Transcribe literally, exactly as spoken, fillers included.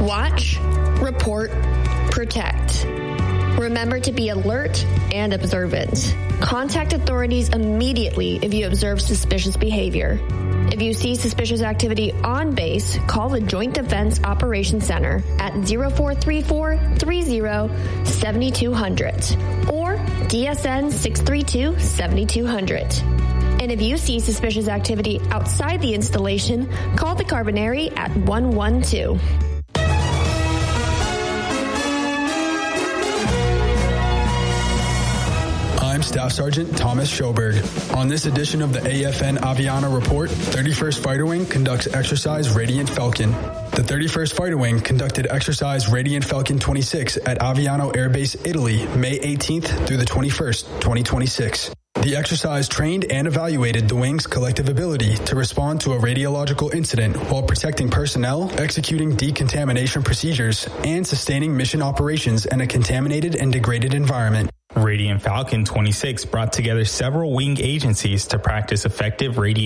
Watch, report, protect. Remember to be alert and observant. Contact authorities immediately if you observe suspicious behavior. If you see suspicious activity on base, call the Joint Defense Operations Center at zero four three four, three zero, seven two zero zero or D S N six three two, seven two zero zero. And if you see suspicious activity outside the installation, call the Carbonary at one one two. I'm Staff Sergeant Thomas Schoberg. On this edition of the A F N Aviano Report, thirty-first Fighter Wing conducts exercise Radiant Falcon. The thirty-first Fighter Wing conducted exercise Radiant Falcon twenty-six at Aviano Air Base, Italy, May eighteenth through the twenty-first, twenty twenty-six. The exercise trained and evaluated the wing's collective ability to respond to a radiological incident while protecting personnel, executing decontamination procedures, and sustaining mission operations in a contaminated and degraded environment. Radiant Falcon twenty-six brought together several wing agencies to practice effective radiation